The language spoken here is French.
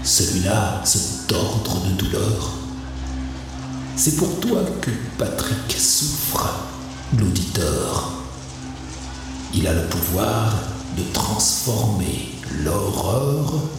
celui-là se tordre de douleur. C'est pour toi que Patrick souffre, l'auditeur. Il a le pouvoir de transformer l'horreur